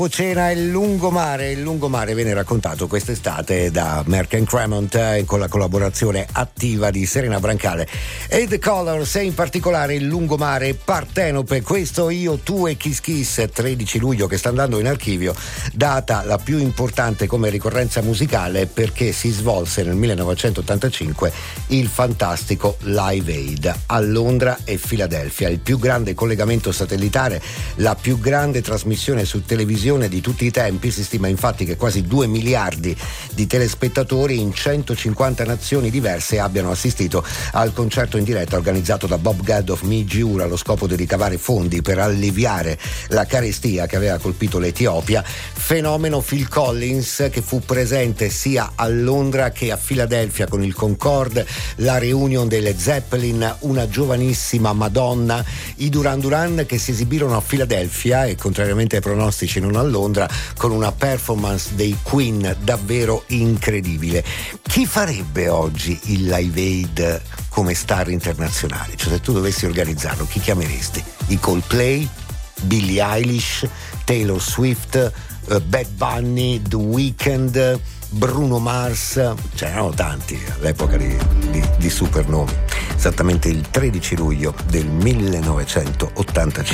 Cena il lungomare viene raccontato quest'estate da Merck & Cremont con la collaborazione attiva di Serena Brancale e The Colors, e in particolare il lungomare Partenope, questo Io, tu e Kiss Kiss, 13 luglio, che sta andando in archivio, data la più importante come ricorrenza musicale perché si svolse nel 1985 il fantastico Live Aid a Londra e Filadelfia, il più grande collegamento satellitare, la più grande trasmissione su televisione di tutti i tempi. Si stima infatti che quasi 2 miliardi di telespettatori in 150 nazioni diverse abbiano assistito al concerto in diretta organizzato da Bob Geldof Migiura allo scopo di ricavare fondi per alleviare la carestia che aveva colpito l'Etiopia. Fenomeno Phil Collins, che fu presente sia a Londra che a Filadelfia con il Concorde, la reunion delle Zeppelin, una giovanissima Madonna, i Duran Duran che si esibirono a Filadelfia e contrariamente ai pronostici non a Londra, con una performance dei Queen davvero incredibile. Chi farebbe oggi il Live Aid come star internazionali? Cioè, se tu dovessi organizzarlo, chi chiameresti? I Coldplay, Billie Eilish, Taylor Swift, Bad Bunny, The Weeknd, Bruno Mars? C'erano tanti all'epoca di supernomi. Esattamente il 13 luglio del 1985